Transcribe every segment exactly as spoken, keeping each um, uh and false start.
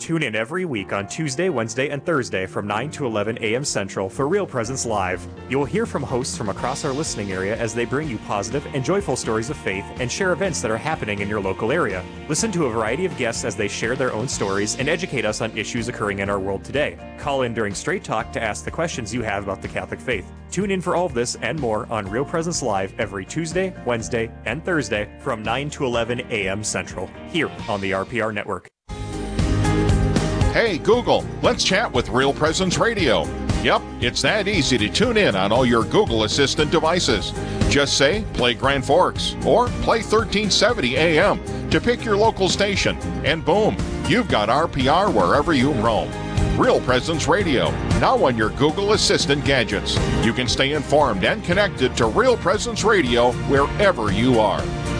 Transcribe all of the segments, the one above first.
Tune in every week on Tuesday, Wednesday, and Thursday from nine to eleven a.m. Central for Real Presence Live. You will hear from hosts from across our listening area as they bring you positive and joyful stories of faith and share events that are happening in your local area. Listen to a variety of guests as they share their own stories and educate us on issues occurring in our world today. Call in during Straight Talk to ask the questions you have about the Catholic faith. Tune in for all of this and more on Real Presence Live every Tuesday, Wednesday, and Thursday from nine to eleven a.m. Central, here on the R P R Network. Hey, Google, let's chat with Real Presence Radio. Yep, it's that easy to tune in on all your Google Assistant devices. Just say, play Grand Forks, or play thirteen seventy A M to pick your local station, and boom, you've got R P R wherever you roam. Real Presence Radio, now on your Google Assistant gadgets. You can stay informed and connected to Real Presence Radio wherever you are.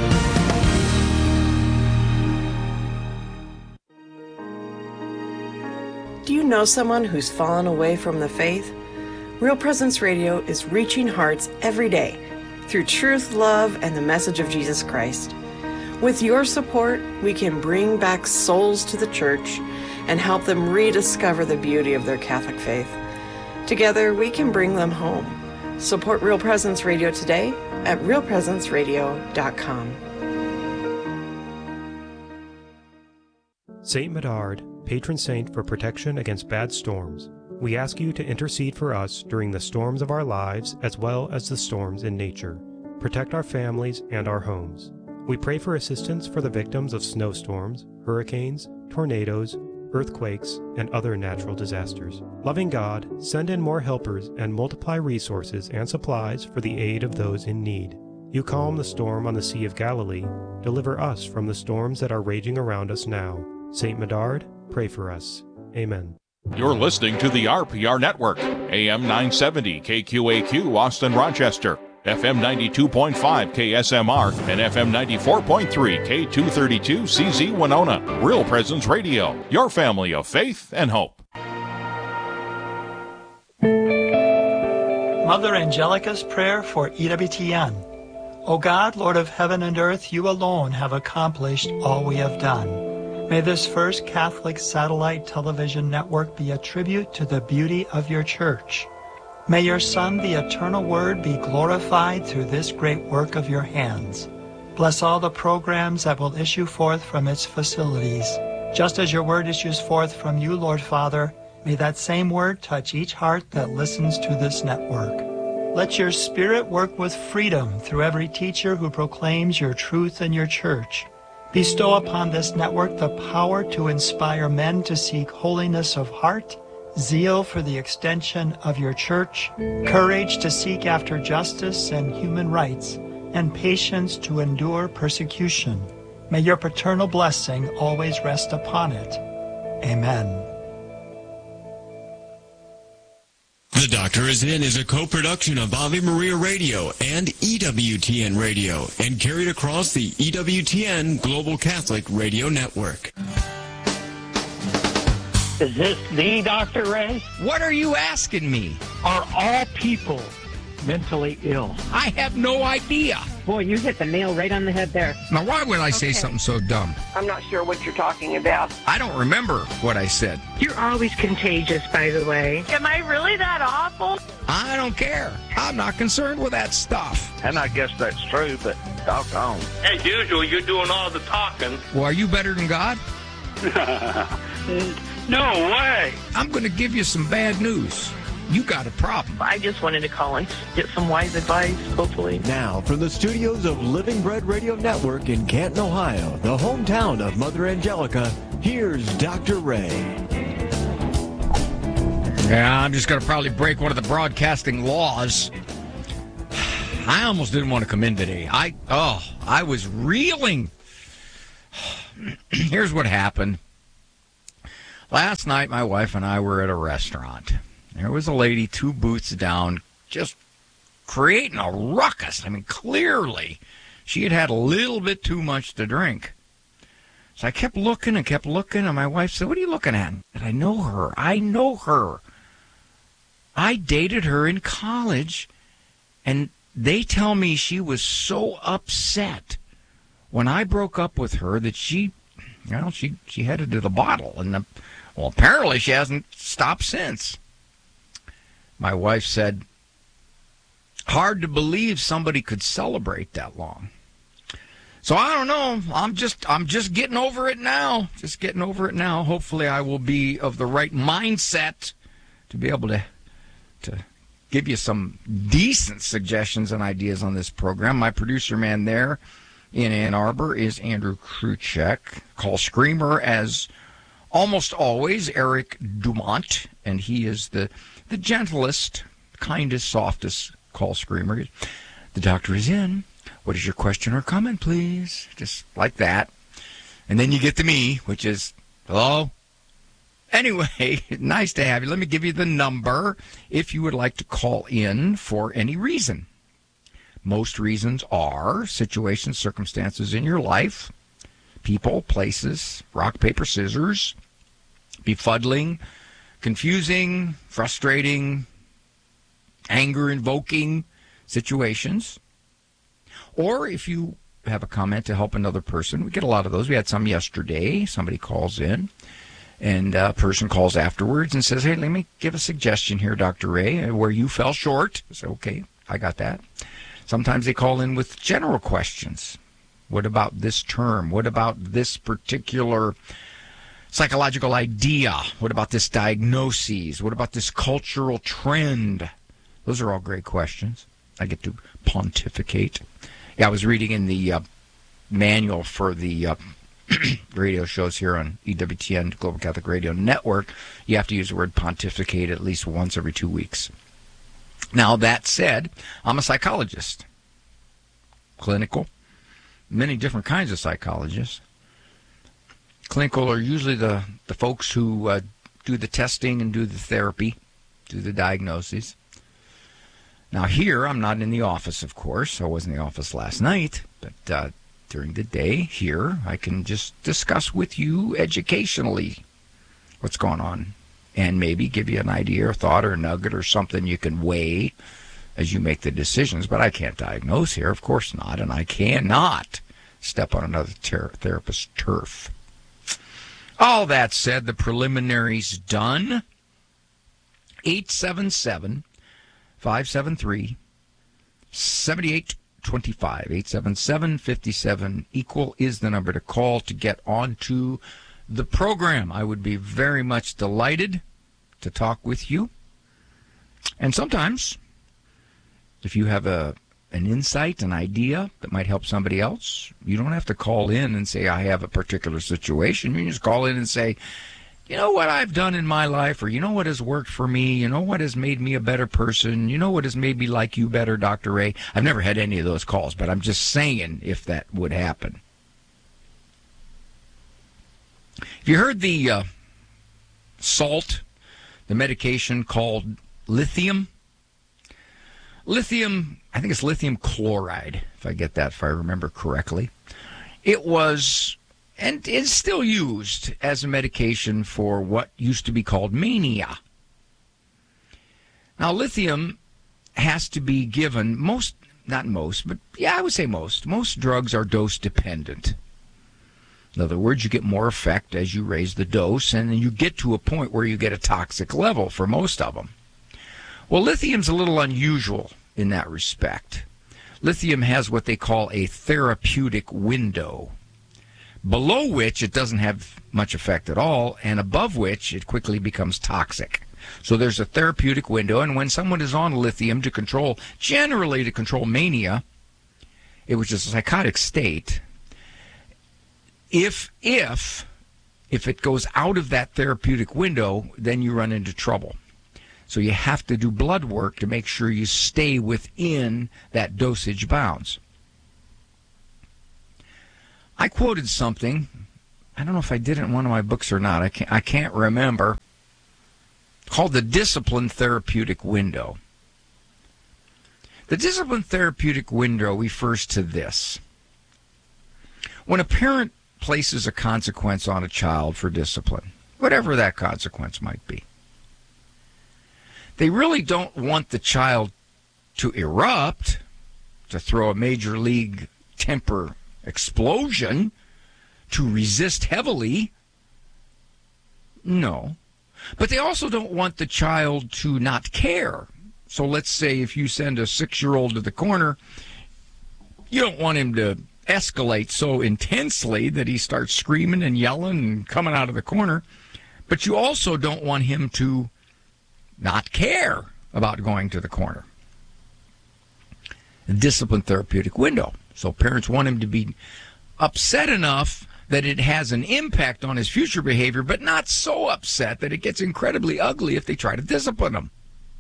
Do you know someone who's fallen away from the faith? Real Presence Radio is reaching hearts every day through truth, love, and the message of Jesus Christ. With your support, we can bring back souls to the church and help them rediscover the beauty of their Catholic faith. Together, we can bring them home. Support Real Presence Radio today at real presence radio dot com. Saint Medard, patron saint for protection against bad storms. We ask you to intercede for us during the storms of our lives as well as the storms in nature. Protect our families and our homes. We pray for assistance for the victims of snowstorms, hurricanes, tornadoes, earthquakes, and other natural disasters. Loving God, send in more helpers and multiply resources and supplies for the aid of those in need. You calm the storm on the Sea of Galilee. Deliver us from the storms that are raging around us now. Saint Medard, pray for us. Amen. You're listening to the R P R Network, A M nine seventy K Q A Q, Austin, Rochester, F M ninety-two point five K S M R, and F M ninety-four point three K two thirty-two C Z Winona. Real Presence Radio, your family of faith and hope. Mother Angelica's prayer for E W T N. O God, Lord of heaven and earth, you alone have accomplished all we have done. May this first Catholic satellite television network be a tribute to the beauty of your church. May your Son, the eternal Word, be glorified through this great work of your hands. Bless all the programs that will issue forth from its facilities. Just as your word issues forth from you, Lord Father, may that same word touch each heart that listens to this network. Let your Spirit work with freedom through every teacher who proclaims your truth in your church. Bestow upon this network the power to inspire men to seek holiness of heart, zeal for the extension of your church, courage to seek after justice and human rights, and patience to endure persecution. May your paternal blessing always rest upon it. Amen. The Doctor Is In is a co-production of Ave Maria Radio and E W T N Radio and carried across the E W T N Global Catholic Radio Network. Is this the Doctor Ray? What are you asking me? Are all people mentally ill? I have no idea. Boy, you hit the nail right on the head there. Now, why would I say Okay. something so dumb? I'm not sure what you're talking about. I don't remember what I said. You're always contagious, by the way. Am I really that awful? I don't care. I'm not concerned with that stuff. And I guess that's true, but doggone. As usual, you're doing all the talking. Well, are you better than God? No way. I'm going to give you some bad news. You got a problem. I just wanted to call and get some wise advice, hopefully. Now, from the studios of Living Bread Radio Network in Canton, Ohio, the hometown of Mother Angelica, here's Doctor Ray. Yeah, I'm just going to probably break one of the broadcasting laws. I almost didn't want to come in today. I, oh, I was reeling. Here's what happened. Last night, my wife and I were at a restaurant. There was a lady two booths down just creating a ruckus. I mean, clearly, she had had a little bit too much to drink. So I kept looking and kept looking, and my wife said, "What are you looking at?" And I know her. I know her. I dated her in college, and they tell me she was so upset when I broke up with her that she Well, she, she headed to the bottle, and the, well, apparently she hasn't stopped since. My wife said, hard to believe somebody could celebrate that long. So I don't know. I'm just I'm just getting over it now. Just getting over it now. Hopefully I will be of the right mindset to be able to to give you some decent suggestions and ideas on this program. My producer man there in Ann Arbor is Andrew Kruchek. Call screamer, as almost always, Eric Dumont, and he is the the gentlest, kindest, softest call screamer. The doctor is in. What is your question or comment, please? Just like that. And then you get to me, which is, hello? Anyway, nice to have you. Let me give you the number if you would like to call in for any reason. Most reasons are situations, circumstances in your life, people, places, rock, paper, scissors, befuddling, confusing, frustrating, anger-invoking situations. Or if you have a comment to help another person, we get a lot of those. We had some yesterday. Somebody calls in, and a person calls afterwards and says, hey, let me give a suggestion here, Doctor Ray, where you fell short. I say, okay, I got that. Sometimes they call in with general questions. What about this term? What about this particular psychological idea? What about this diagnosis? What about this cultural trend? Those are all great questions. I get to pontificate. Yeah, I was reading in the uh, manual for the uh, radio shows here on E W T N, Global Catholic Radio Network. You have to use the word pontificate at least once every two weeks. Now, that said, I'm a psychologist. Clinical. Many different kinds of psychologists. Clinical are usually the, the folks who uh, do the testing and do the therapy, do the diagnoses. Now here, I'm not in the office, of course. I was in the office last night, but uh, during the day here, I can just discuss with you educationally what's going on and maybe give you an idea or thought or a nugget or something you can weigh as you make the decisions. But I can't diagnose here, of course not, and I cannot step on another ter- therapist's turf. All that said, the preliminaries done. eight seven seven five seven three seven eight two five. eight seven seven, five seven, equal is the number to call to get onto the program. I would be very much delighted to talk with you. And sometimes, if you have a an insight, an idea that might help somebody else, you don't have to call in and say, I have a particular situation. You can just call in and say, you know what I've done in my life, or you know what has worked for me, you know what has made me a better person, you know what has made me like you better, Doctor Ray. I've never had any of those calls, but I'm just saying if that would happen. Have you heard the uh, salt, the medication called lithium? Lithium, I think it's lithium chloride, if I get that, if I remember correctly. It was... and is still used as a medication for what used to be called mania. Now, lithium has to be given, most, not most, but yeah, I would say most. Most drugs are dose dependent. In other words, you get more effect as you raise the dose, and then you get to a point where you get a toxic level for most of them. Well, lithium's a little unusual in that respect. Lithium has what they call a therapeutic window, below which it doesn't have much effect at all, and above which it quickly becomes toxic. So there's a therapeutic window, and when someone is on lithium to control, generally to control mania, which is a psychotic state, if, if, if it goes out of that therapeutic window, then you run into trouble. So you have to do blood work to make sure you stay within that dosage bounds. I quoted something, I don't know if I did it in one of my books or not, I can't, I can't remember, called the discipline therapeutic window. The discipline therapeutic window refers to this. When a parent places a consequence on a child for discipline, whatever that consequence might be, they really don't want the child to erupt, to throw a major league temper explosion, to resist heavily. No. But they also don't want the child to not care. So let's say if you send a six-year-old to the corner, you don't want him to escalate so intensely that he starts screaming and yelling and coming out of the corner. But you also don't want him to not care about going to the corner. A discipline therapeutic window. So parents want him to be upset enough that it has an impact on his future behavior, but not so upset that it gets incredibly ugly if they try to discipline him.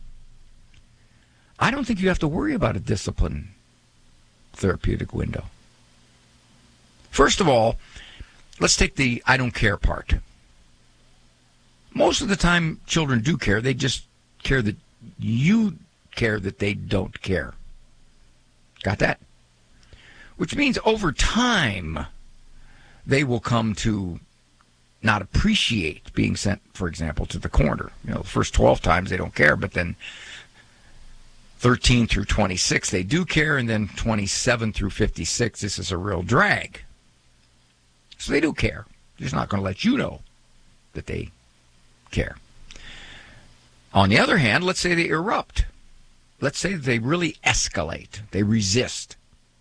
I don't think you have to worry about a discipline therapeutic window. First of all, let's take the I don't care part. Most of the time, children do care. They just care that you care that they don't care. Got that? Which means over time, they will come to not appreciate being sent, for example, to the corner. You know, the first twelve times they don't care, but then thirteen through twenty-six they do care, and then twenty-seven through fifty-six, this is a real drag. So they do care. They're just not going to let you know that they care. On the other hand, let's say they erupt. Let's say they really escalate. They resist.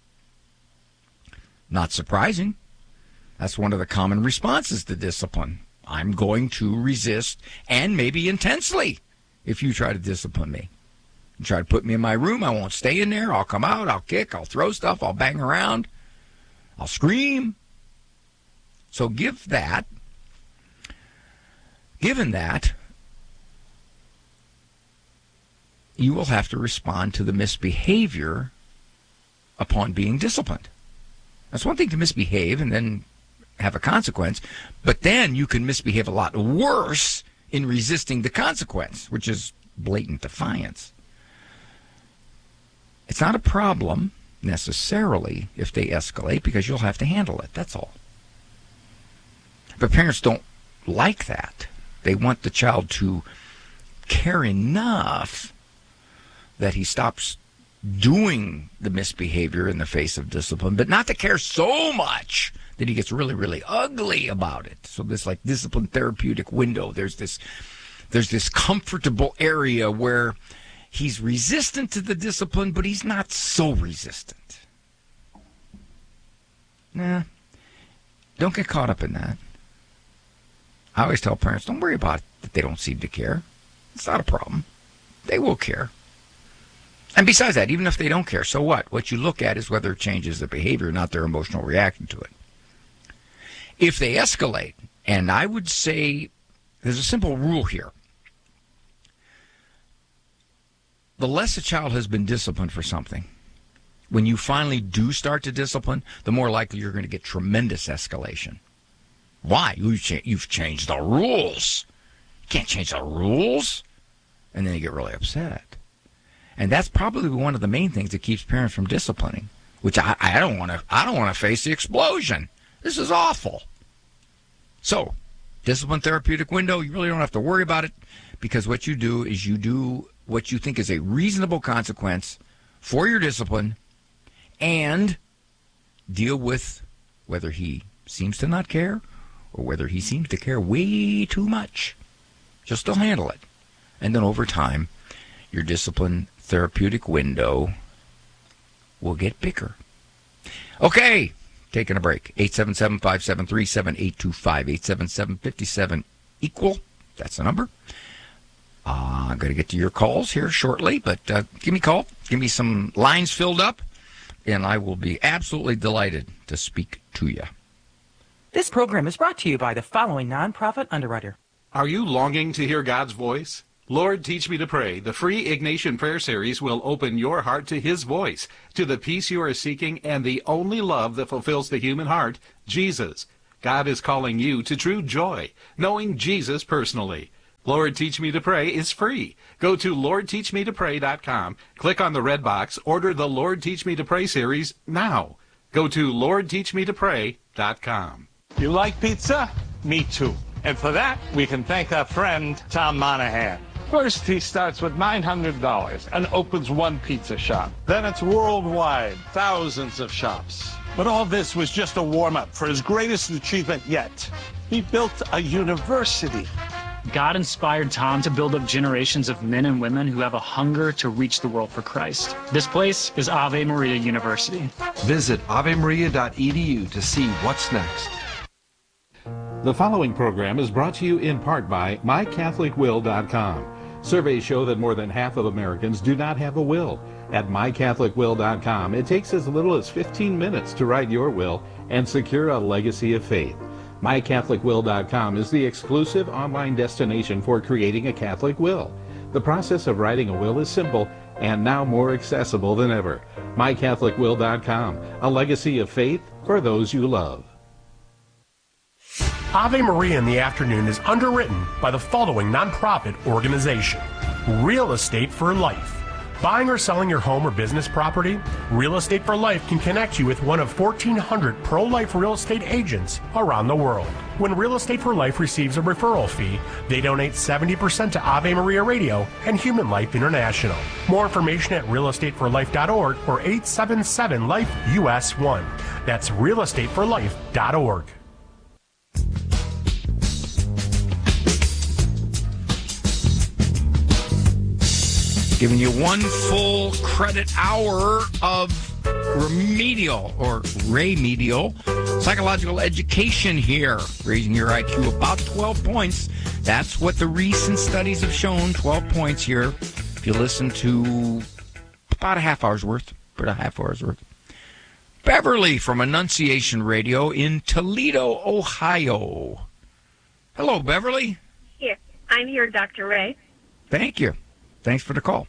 Not surprising. That's one of the common responses to discipline. I'm going to resist, and maybe intensely, if you try to discipline me. You try to put me in my room, I won't stay in there. I'll come out, I'll kick, I'll throw stuff, I'll bang around, I'll scream. So give that. Given that, you will have to respond to the misbehavior upon being disciplined. That's one thing to misbehave and then have a consequence, but then you can misbehave a lot worse in resisting the consequence, which is blatant defiance. It's not a problem necessarily if they escalate, because you'll have to handle it. That's all. But parents don't like that. They want the child to care enough that he stops doing the misbehavior in the face of discipline, but not to care so much that he gets really, really ugly about it. So this like discipline therapeutic window, there's this there's this comfortable area where he's resistant to the discipline, but he's not so resistant. Nah, don't get caught up in that. I always tell parents, don't worry about it that they don't seem to care. It's not a problem. They will care. And besides that, even if they don't care, so what? What you look at is whether it changes the behavior, not their emotional reaction to it. If they escalate, and I would say there's a simple rule here. The less a child has been disciplined for something, when you finally do start to discipline, the more likely you're going to get tremendous escalation. Why? You've, cha- you've changed the rules. You can't change the rules. And then you get really upset. And that's probably one of the main things that keeps parents from disciplining, which I, I don't want to. I don't want to face the explosion. This is awful. So, discipline therapeutic window, you really don't have to worry about it, because what you do is you do what you think is a reasonable consequence for your discipline, and deal with whether he seems to not care or whether he seems to care way too much. You'll still handle it. And then over time, your discipline therapeutic window will get bigger. Okay, taking a break. eight seven seven, five seven three, seven eight two five. eight seven seven, five seven equal. That's the number. Uh, I'm going to get to your calls here shortly, but uh, give me a call. Give me some lines filled up, and I will be absolutely delighted to speak to you. This program is brought to you by the following nonprofit underwriter. Are you longing to hear God's voice? Lord, Teach Me to Pray, the free Ignatian Prayer Series, will open your heart to His voice, to the peace you are seeking, and the only love that fulfills the human heart, Jesus. God is calling you to true joy, knowing Jesus personally. Lord, Teach Me to Pray is free. Go to lord teach me to pray dot com, click on the red box, order the Lord Teach Me to Pray series now. Go to lord teach me to pray dot com. You like pizza? Me too. And for that, we can thank our friend, Tom Monahan. First, he starts with nine hundred dollars and opens one pizza shop. Then it's worldwide, thousands of shops. But all this was just a warm-up for his greatest achievement yet. He built a university. God inspired Tom to build up generations of men and women who have a hunger to reach the world for Christ. This place is Ave Maria University. Visit ave maria dot e d u to see what's next. The following program is brought to you in part by my catholic will dot com. Surveys show that more than half of Americans do not have a will. At my catholic will dot com, it takes as little as fifteen minutes to write your will and secure a legacy of faith. my catholic will dot com is the exclusive online destination for creating a Catholic will. The process of writing a will is simple and now more accessible than ever. my catholic will dot com, a legacy of faith for those you love. Ave Maria in the Afternoon is underwritten by the following nonprofit organization: Real Estate for Life. Buying or selling your home or business property? Real Estate for Life can connect you with one of fourteen hundred pro-life real estate agents around the world. When Real Estate for Life receives a referral fee, they donate seventy percent to Ave Maria Radio and Human Life International. More information at real estate for life dot org or eight seven seven life U S one. That's real estate for life dot org. Giving you one full credit hour of remedial or remedial psychological education here, raising your I Q about twelve points. That's what the recent studies have shown, twelve points here. If you listen to about a half hour's worth, about a half hour's worth. Beverly from Annunciation Radio in Toledo, Ohio. Hello, Beverly. Here. I'm here, Doctor Ray. Thank you. Thanks for the call.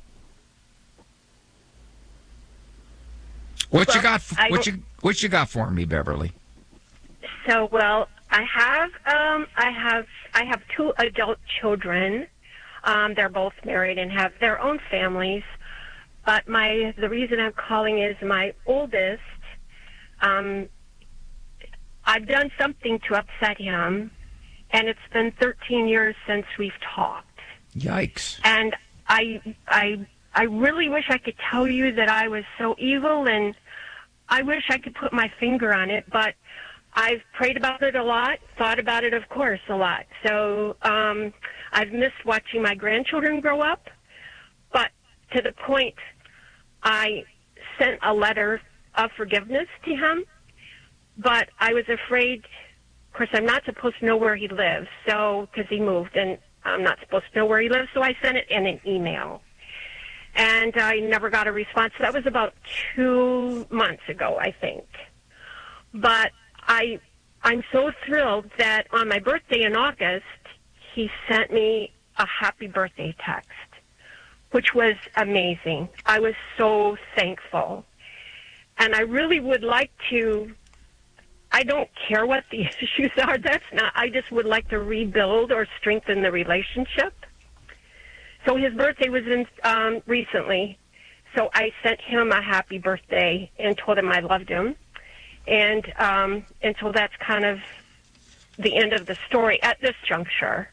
What well, you got? For, what you what you got for me, Beverly? So, well, I have um, I have I have two adult children. Um, they're both married and have their own families. But my the reason I'm calling is my oldest. Um, I've done something to upset him, and it's been thirteen years since we've talked. Yikes! And I I I really wish I could tell you that I was so evil, and I wish I could put my finger on it, but I've prayed about it a lot, thought about it, of course, a lot. So um, I've missed watching my grandchildren grow up, but to the point I sent a letter of forgiveness to him, but I was afraid, of course, I'm not supposed to know where he lives, so because he moved, and I'm not supposed to know where he lives, so I sent it in an email. And I never got a response. That was about two months ago, I think. But I, I'm so thrilled that on my birthday in August, he sent me a happy birthday text, which was amazing. I was so thankful. And I really would like to, I don't care what the issues are. That's not, I just would like to rebuild or strengthen the relationship. So his birthday was in um, recently, so I sent him a happy birthday and told him I loved him. And, um, and so that's kind of the end of the story at this juncture.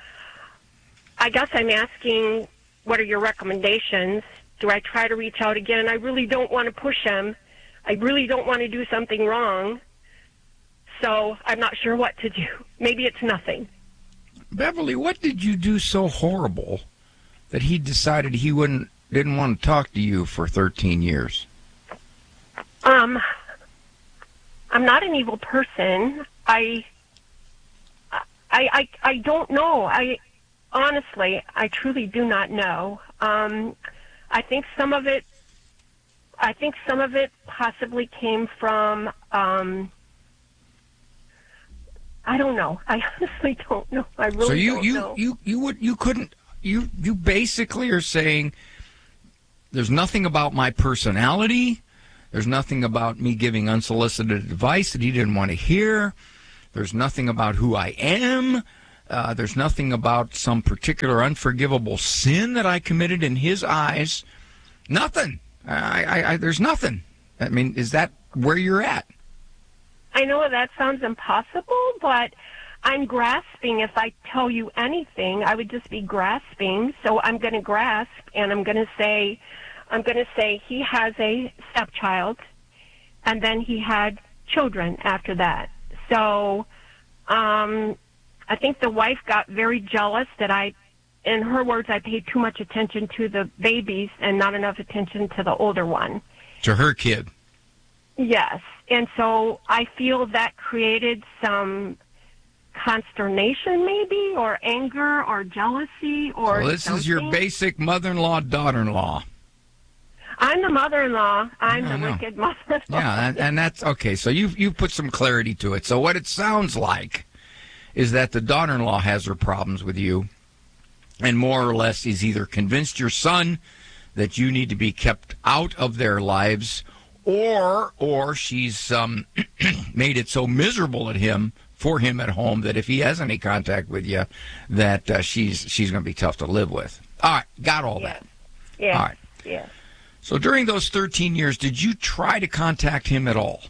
I guess I'm asking, what are your recommendations? Do I try to reach out again? I really don't want to push him. I really don't want to do something wrong. So I'm not sure what to do. Maybe it's nothing. Beverly, what did you do so horrible that he decided he wouldn't didn't want to talk to you for thirteen years? Um, I'm not an evil person. I, I, I, I don't know. I honestly, I truly do not know. Um, I think some of it, I think some of it possibly came from. Um, I don't know. I honestly don't know. I really so you, don't you, know. you, you would you couldn't. You you basically are saying there's nothing about my personality, there's nothing about me giving unsolicited advice that he didn't want to hear, there's nothing about who I am, uh, there's nothing about some particular unforgivable sin that I committed in his eyes. Nothing. I, I, I there's nothing. I mean, is that where you're at? I know that sounds impossible, but I'm grasping. If I tell you anything, I would just be grasping. So I'm going to grasp, and I'm going to say, I'm going to say he has a stepchild, and then he had children after that. So um, I think the wife got very jealous that I, in her words, I paid too much attention to the babies and not enough attention to the older one. To her kid. Yes. And so I feel that created some consternation maybe, or anger, or jealousy, or So this something. is your basic mother-in-law, daughter-in-law. I'm the mother-in-law. I'm I the know. wicked mother-in-law. Yeah, and, and that's okay. So you've, you've put some clarity to it. So what it sounds like is that the daughter-in-law has her problems with you, and more or less is either convinced your son that you need to be kept out of their lives, or or she's um, made it so miserable at him for him at home that if he has any contact with you, that uh, she's she's going to be tough to live with. All right, got all Yeah. that. Yeah. All right. Yeah. So during those thirteen years, did you try to contact him at all?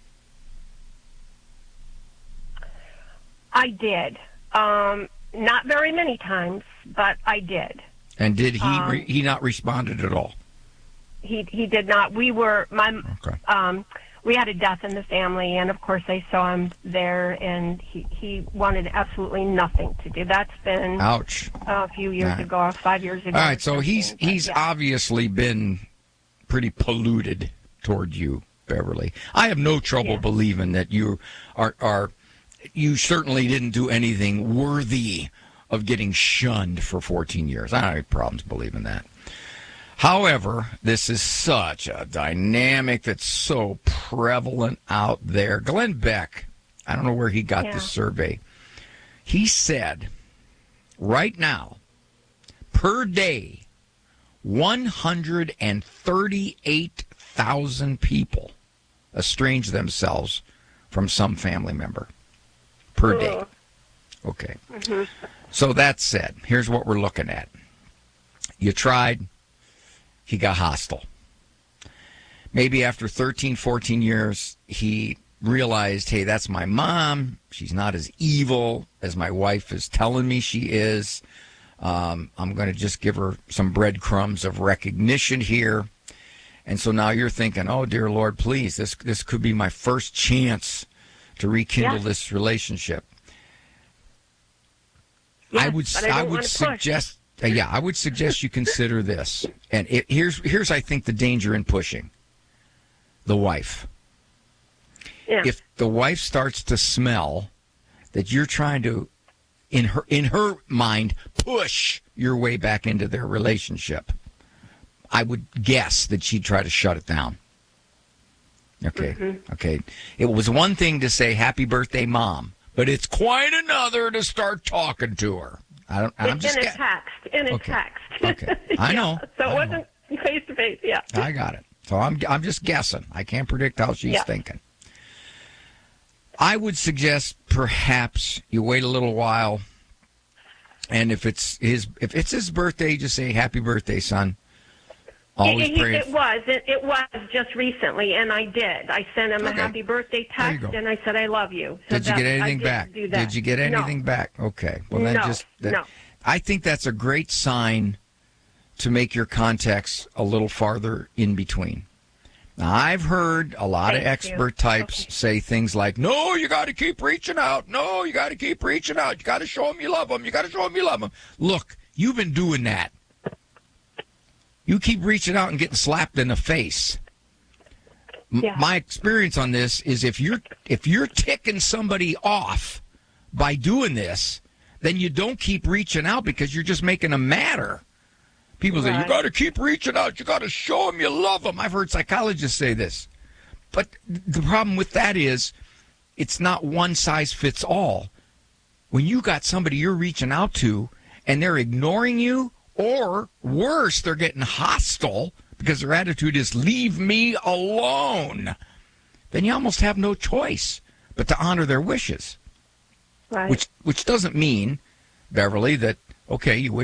I did. Um, not very many times, but I did. And did he Um, re- he not responded at all? He he did not. We were my Okay. um we had a death in the family, and of course I saw him there, and he he wanted absolutely nothing to do. That's been Ouch. a few years All right. ago, five years ago. All or right, so he's something, but he's yeah. obviously been pretty polluted toward you, Beverly. I have no trouble Yeah. believing that you are are you certainly didn't do anything worthy of getting shunned for fourteen years. I don't have problems believing that. However, this is such a dynamic that's so prevalent out there. Glenn Beck, I don't know where he got Yeah. this survey. He said, right now, per day, one hundred thirty-eight thousand people estrange themselves from some family member per day. Okay. Mhm. So that said, here's what we're looking at. You tried, he got hostile. Maybe after thirteen, fourteen years, he realized, hey, that's my mom. She's not as evil as my wife is telling me she is. Um, I'm going to just give her some breadcrumbs of recognition here. And so now you're thinking, oh, dear Lord, please, this this could be my first chance to rekindle Yeah. this relationship. Yes, I would but I I, don't would wanna push. suggest uh, yeah, I would suggest you consider this. And it, here's here's I think the danger in pushing. The wife. Yeah. If the wife starts to smell that you're trying to in her in her mind push your way back into their relationship, I would guess that she'd try to shut it down. Okay. Mhm. Okay. It was one thing to say happy birthday, Mom, but it's quite another to start talking to her. I don't I'm in, just in a guess- text. In a Okay. text. Okay. I know. Yeah. So it I know. wasn't face to face. Yeah. I got it. So I'm I'm just guessing. I can't predict how she's Yeah. thinking. I would suggest perhaps you wait a little while, and if it's his if it's his birthday, just say happy birthday, son. Always It, it, praying. it was. It, it was just recently, and I did. I sent him Okay. a happy birthday There you text, go. and I said, I love you. So Did you that- get I anything did back? do that. Did you get No. anything back? Okay. Well, then No, just that, no. I think that's a great sign to make your contacts a little farther in between. Now, I've heard a lot of Thank expert you. types say things like, no, you got to keep reaching out. No, you got to keep reaching out. You got to show them you love them. You got to show them you love them. Look, you've been doing that. You keep reaching out and getting slapped in the face. M- Yeah. My experience on this is if you're if you're ticking somebody off by doing this, then you don't keep reaching out because you're just making them madder. People say, you Right. got to keep reaching out. You got to show them you love them. I've heard psychologists say this. But the problem with that is it's not one size fits all. When you got somebody you're reaching out to and they're ignoring you, or worse, they're getting hostile because their attitude is leave me alone, then you almost have no choice but to honor their wishes. Right. Which which doesn't mean, Beverly, that, okay, you wish